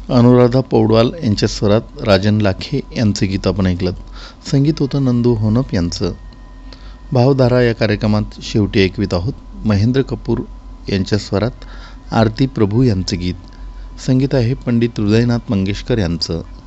अनुराधा पौडवाल यांच्या स्वरात राजन लाखे यांचे गीत आपण ऐकलं. संगीत होतं नंदू होनप यांचं. भावधारा या कार्यक्रमात शेवटी ऐकवीत आहोत. महेंद्र कपूर यांच्या स्वरात आरती प्रभू यांचे गीत. संगीत आहे पंडित हृदयनाथ मंगेशकर यांचं.